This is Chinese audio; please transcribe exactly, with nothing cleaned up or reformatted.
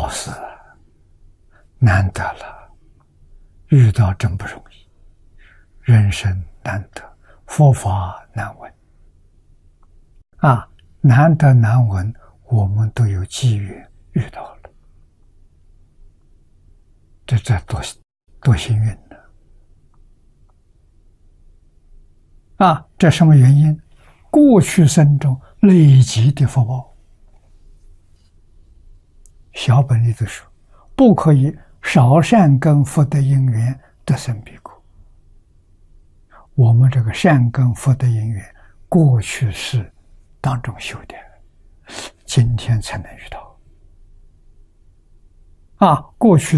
好事，难得了，遇到真不容易，人生难得，佛法难闻啊，难得难闻，我们都有机缘遇到了，这这多多幸运呢！啊，这什么原因？过去生中累积的福报。小本里头说，不可以少善根福德因缘得生彼国。我们这个善根福德因缘，过去世当中修的，今天才能遇到。啊，过去